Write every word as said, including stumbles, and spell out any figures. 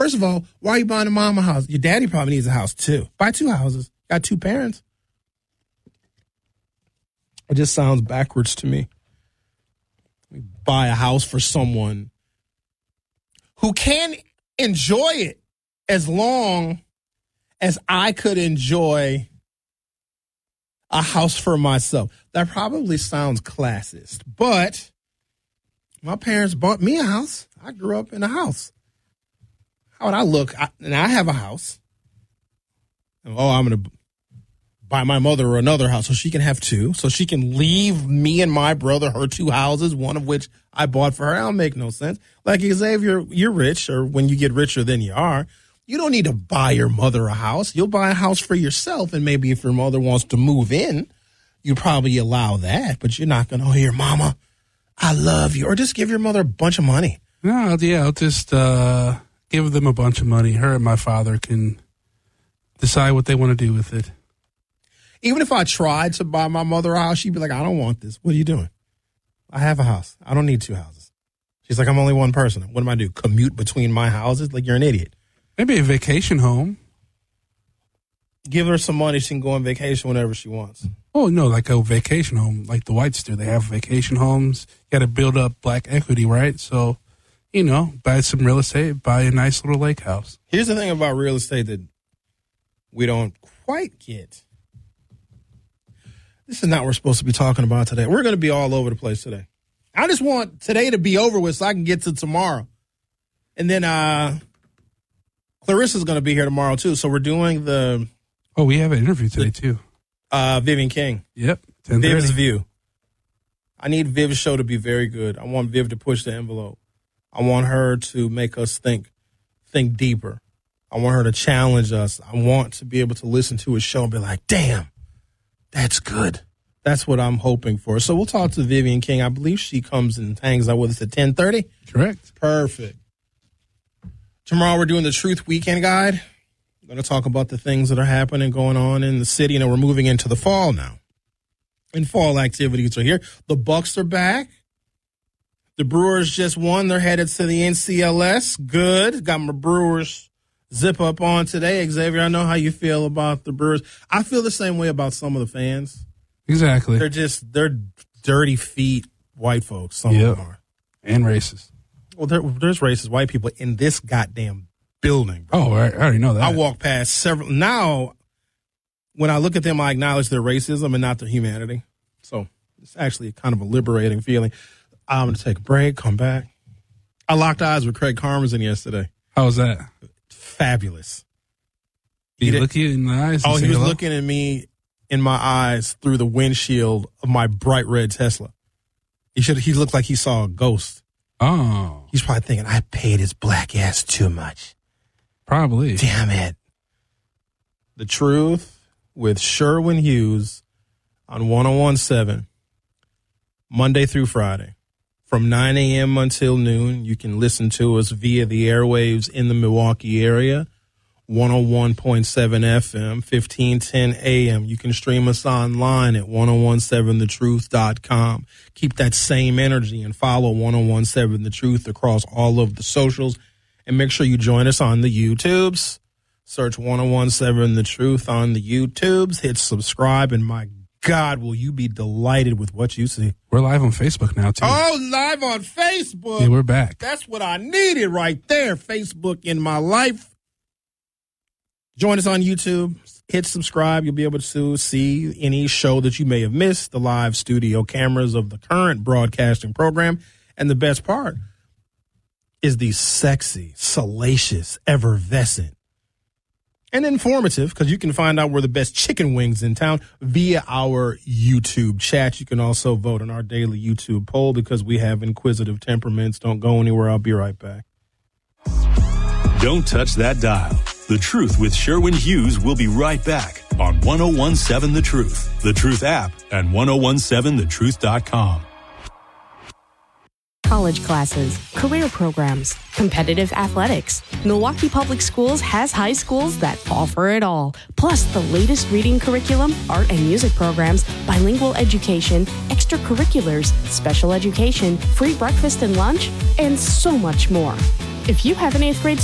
First of all, why are you buying a mama house? Your daddy probably needs a house too. Buy two houses. Got two parents. It just sounds backwards to me. Buy a house for someone who can enjoy it as long as I could enjoy a house for myself. That probably sounds classist, but my parents bought me a house. I grew up in a house. How would I look? I, and I have a house. Oh, I'm going to buy my mother another house so she can have two, so she can leave me and my brother her two houses, one of which I bought for her. That'll make no sense. Like, Xavier, you're rich, or when you get richer than you are, you don't need to buy your mother a house. You'll buy a house for yourself, and maybe if your mother wants to move in, you probably allow that, but you're not going to, oh, here, mama, I love you. Or just give your mother a bunch of money. No, yeah, I'll just uh, give them a bunch of money. Her and my father can decide what they want to do with it. Even if I tried to buy my mother a house, she'd be like, I don't want this. What are you doing? I have a house. I don't need two houses. She's like, I'm only one person. What am I do? Commute between my houses? Like, you're an idiot. Maybe a vacation home. Give her some money. She can go on vacation whenever she wants. Oh, no, like a vacation home, like the whites do. They have vacation homes. You got to build up black equity, right? So, you know, buy some real estate, buy a nice little lake house. Here's the thing about real estate that we don't quite get. This is not what we're supposed to be talking about today. We're going to be all over the place today. I just want today to be over with so I can get to tomorrow. And then uh, Clarissa's going to be here tomorrow, too. So we're doing the... Oh, we have an interview today, the, too. Uh, Vivian King. Yep. ten thirty. Viv's View. I need Viv's show to be very good. I want Viv to push the envelope. I want her to make us think, think deeper. I want her to challenge us. I want to be able to listen to a show and be like, damn. That's good. That's what I'm hoping for. So we'll talk to Vivian King. I believe she comes and hangs out with us at ten thirty. Correct. Perfect. Tomorrow we're doing the Truth Weekend Guide. We're going to talk about the things that are happening, going on in the city. You know, we're moving into the fall now. And fall activities are here. The Bucks are back. The Brewers just won. They're headed to the N C L S. Good. Got my Brewers zip up on today. Xavier, I know how you feel about the Brewers. I feel the same way about some of the fans. Exactly. They're just, they're dirty feet white folks. Some yep. of them are. And racist. Well, there, there's racist white people in this goddamn building. Bro. Oh, I already know that. I walk past several. Now, when I look at them, I acknowledge their racism and not their humanity. So it's actually kind of a liberating feeling. I'm going to take a break, come back. I locked eyes with Craig Karmazin yesterday. How was that? Fabulous. Did he, he look you in the eyes? Oh, he was hello? looking at me in my eyes through the windshield of my bright red Tesla. He should. He looked like he saw a ghost. Oh. He's probably thinking, I paid his black ass too much. Probably. Damn it. The Truth with Sherwin Hughes on one oh one point seven, Monday through Friday. From nine a.m. until noon, you can listen to us via the airwaves in the Milwaukee area, one oh one point seven F M, fifteen ten A M. You can stream us online at ten seventeen the truth dot com. Keep that same energy and follow ten seventeen The Truth across all of the socials. And make sure you join us on the YouTubes. Search ten seventeen The Truth on the YouTubes. Hit subscribe, and my God, will you be delighted with what you see. We're live on Facebook now, too. Oh, live on Facebook. Yeah, we're back. That's what I needed right there. Facebook in my life. Join us on YouTube. Hit subscribe. You'll be able to see any show that you may have missed, the live studio cameras of the current broadcasting program. And the best part is the sexy, salacious, effervescent, and informative, because you can find out where the best chicken wings in town via our YouTube chat. You can also vote on our daily YouTube poll because we have inquisitive temperaments. Don't go anywhere. I'll be right back. Don't touch that dial. The Truth with Sherwin Hughes will be right back on ten seventeen The Truth, The Truth app, and ten seventeen the truth dot com. College classes, career programs, competitive athletics. Milwaukee Public Schools has high schools that offer it all. Plus the latest reading curriculum, art and music programs, bilingual education, extracurriculars, special education, free breakfast and lunch, and so much more. If you have an eighth grade